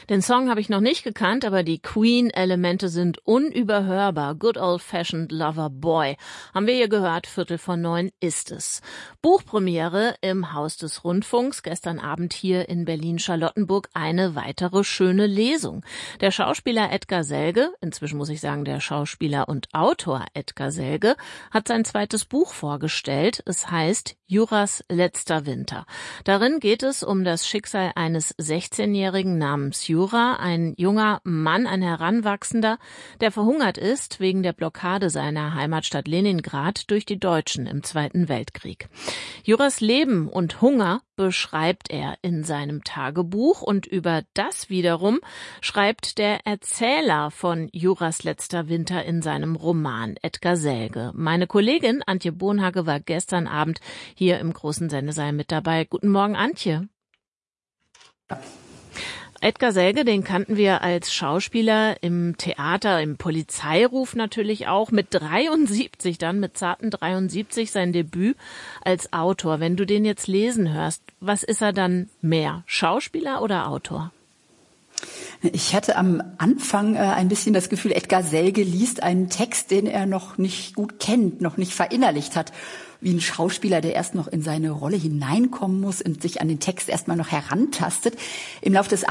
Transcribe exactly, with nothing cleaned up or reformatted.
Den Song habe ich noch nicht gekannt, aber die Queen-Elemente sind unüberhörbar. Good Old-Fashioned Lover Boy. Haben wir hier gehört, Viertel vor neun ist es. Buchpremiere im Haus des Rundfunks. Gestern Abend hier in Berlin-Charlottenburg eine weitere schöne Lesung. Der Schauspieler Edgar Selge, inzwischen muss ich sagen der Schauspieler und Autor Edgar Selge, hat sein zweites Buch vorgestellt. Es heißt Juras letzter Winter. Darin geht es um das Schicksal eines sechzehnjährigen namens Jura, ein junger Mann, ein Heranwachsender, der verhungert ist wegen der Blockade seiner Heimatstadt Leningrad durch die Deutschen im Zweiten Weltkrieg. Juras Leben und Hunger beschreibt er in seinem Tagebuch und über das wiederum schreibt der Erzähler von Juras letzter Winter in seinem Roman, Edgar Selge. Meine Kollegin Antje Bonhage war gestern Abend hier im großen Sendesaal mit dabei. Guten Morgen, Antje. Edgar Selge, den kannten wir als Schauspieler im Theater, im Polizeiruf natürlich auch, mit dreiundsiebzig dann, mit zarten dreiundsiebzig sein Debüt als Autor. Wenn du den jetzt lesen hörst, was ist er dann mehr, Schauspieler oder Autor? Ich hatte am Anfang äh, ein bisschen das Gefühl, Edgar Selge liest einen Text, den er noch nicht gut kennt, noch nicht verinnerlicht hat. Wie ein Schauspieler, der erst noch in seine Rolle hineinkommen muss und sich an den Text erstmal noch herantastet. Im Laufe des